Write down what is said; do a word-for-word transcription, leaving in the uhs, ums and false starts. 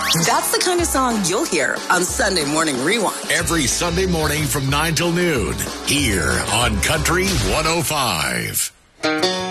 That's the kind of song you'll hear on Sunday Morning Rewind. Every Sunday morning from nine till noon, here on Country one oh five.